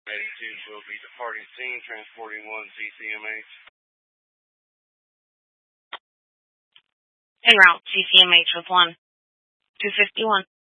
Attitude will be departing scene, transporting 1 CCMH. En route, CCMH with 1. 251.